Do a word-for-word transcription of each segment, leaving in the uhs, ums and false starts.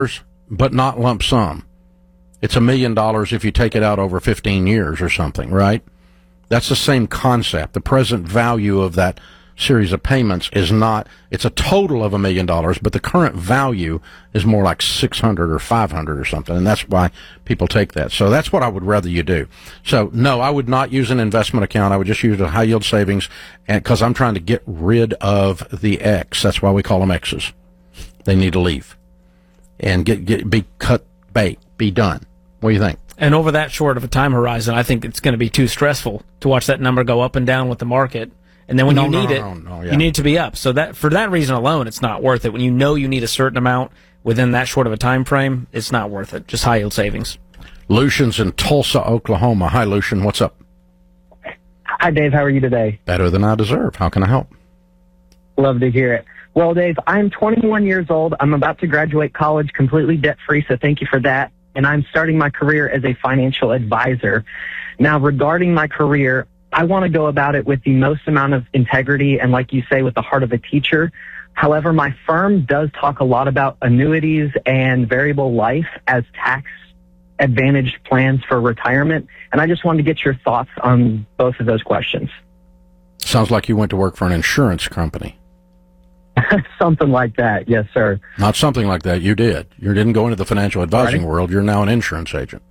but not lump sum. It's a million dollars if you take it out over fifteen years or something, right? That's the same concept. The present value of that series of payments is not, it's a total of a million dollars, but the current value is more like six hundred or five hundred or something, and that's why people take that. So that's what I would rather you do. So no, I would not use an investment account. I would just use a high yield savings, and because I'm trying to get rid of the X. That's why we call them X's. They need to leave and get, get be cut bait, be done. What do you think? And over that short of a time horizon, I think it's going to be too stressful to watch that number go up and down with the market. And then when no, you no, need no, it, no, no, yeah. you need it to be up. So that for that reason alone, it's not worth it. When you know you need a certain amount within that short of a time frame, it's not worth it. Just high yield savings. Lucian's in Tulsa, Oklahoma. Hi, Lucian. What's up? Hi, Dave. How are you today? Better than I deserve. How can I help? Love to hear it. Well, Dave, I'm twenty-one years old. I'm about to graduate college completely debt-free, so thank you for that. And I'm starting my career as a financial advisor. Now, regarding my career, I want to go about it with the most amount of integrity and, like you say, with the heart of a teacher. However, my firm does talk a lot about annuities and variable life as tax advantaged plans for retirement. And I just wanted to get your thoughts on both of those questions. Sounds like you went to work for an insurance company. Something like that. Yes, sir. Not something like that. You did. You didn't go into the financial advising right. world. You're now an insurance agent.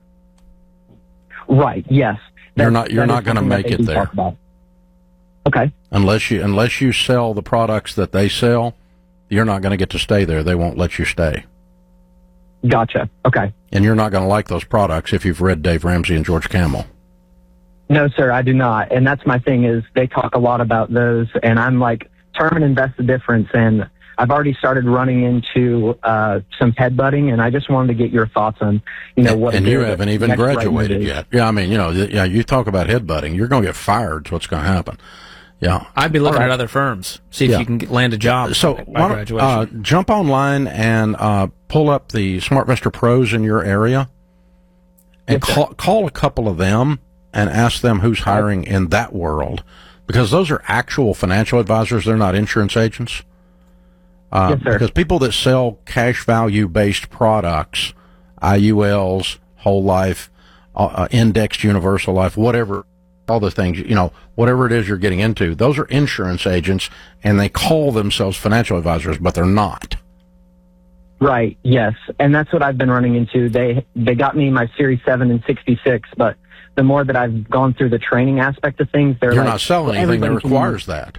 Right. Yes. That, you're not. You're not going to make it there. Okay. Unless you unless you sell the products that they sell, you're not going to get to stay there. They won't let you stay. Gotcha. Okay. And you're not going to like those products if you've read Dave Ramsey and George Kamel. No, sir, I do not. And that's my thing is they talk a lot about those, and I'm like, term and invest the difference. And I've already started running into uh, some headbutting, and I just wanted to get your thoughts on, you know, what. And you haven't even graduated yet. Yeah, I mean, you know, yeah, you talk about headbutting, you're going to get fired. Is what's going to happen. Yeah, I'd be looking right. at other firms, see if yeah. you can get, land a job. So, by why don't, graduation. uh, jump online and uh, pull up the SmartVestor Pros in your area, and yes, call, call a couple of them and ask them who's hiring in that world, because those are actual financial advisors. They're not insurance agents. Uh, yes, sir. Because people that sell cash value based products, I U Ls, whole life, uh, indexed universal life, whatever, all the things, you know, whatever it is you're getting into, those are insurance agents, and they call themselves financial advisors, but they're not. Right. Yes. And that's what I've been running into. They, they got me my Series seven and sixty-six, but the more that I've gone through the training aspect of things, they're You're like, not selling well, anything that everybody can requires use- that.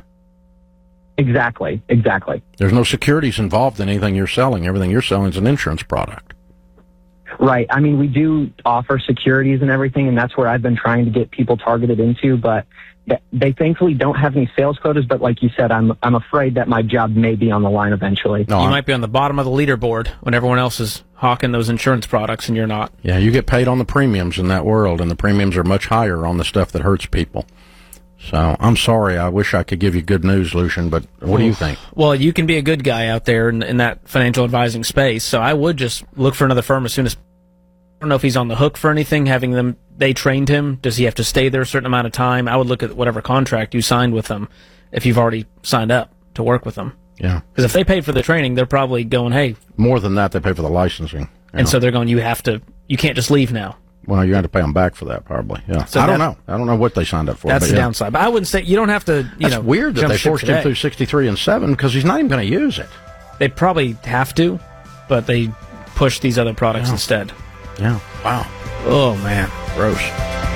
Exactly. Exactly. There's no securities involved in anything you're selling. Everything you're selling is an insurance product. Right. I mean, we do offer securities and everything, and that's where I've been trying to get people targeted into, but they thankfully don't have any sales quotas. But like you said, I'm I'm afraid that my job may be on the line eventually. No, you I'm, might be on the bottom of the leaderboard when everyone else is hawking those insurance products and you're not. Yeah, you get paid on the premiums in that world, and the premiums are much higher on the stuff that hurts people. So I'm sorry. I wish I could give you good news, Lucian, but what do you think? Well, you can be a good guy out there in, in that financial advising space. So I would just look for another firm as soon as. I don't know if he's on the hook for anything. Having them, they trained him. Does he have to stay there a certain amount of time? I would look at whatever contract you signed with them, if you've already signed up to work with them. Yeah. Because if they paid for the training, they're probably going, hey. More than that, they pay for the licensing. And know. so they're going, you have to, you can't just leave now. Well, you have to pay them back for that, probably. Yeah. So I don't that, know. I don't know what they signed up for. That's but the yeah. downside. But I wouldn't say, you don't have to, you That's know. weird that jump they ship forced today. him through sixty-three and seven because he's not even going to use it. They probably have to, but they push these other products Yeah. instead. Yeah. Wow. Oh, man. Gross.